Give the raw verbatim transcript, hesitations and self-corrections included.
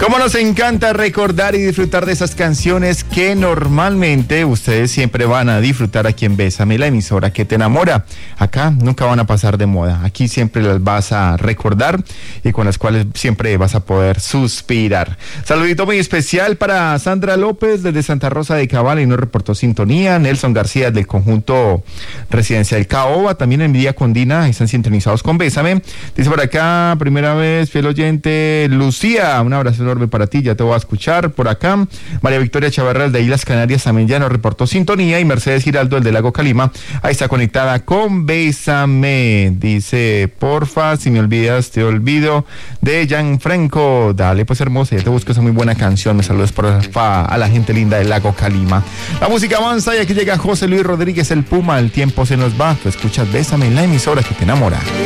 Cómo nos encanta recordar y disfrutar de esas canciones que normalmente ustedes siempre van a disfrutar aquí en Bésame, la emisora que te enamora. Acá nunca van a pasar de moda, aquí siempre las vas a recordar y con las cuales siempre vas a poder suspirar. Saludito muy especial para Sandra López desde Santa Rosa de Cabal y nos reportó sintonía. Nelson García del conjunto residencial Caoba, también en mi día con Dina, están sintonizados con Bésame. Dice por acá, primera vez, fiel oyente, Lucía, un abrazo enorme para ti, ya te voy a escuchar por acá. María Victoria Chavarral de Islas Canarias también ya nos reportó sintonía, y Mercedes Giraldo, el de Lago Calima, ahí está conectada con Bésame. Dice, porfa, si me olvidas, te olvido, de Gianfranco. Dale, pues hermosa, ya te busco esa muy buena canción. Me saludas porfa a la gente linda del Lago Calima. La música avanza y aquí llega José Luis Rodríguez, el Puma. El tiempo se nos va, tú escuchas Bésame en la emisora que te enamora.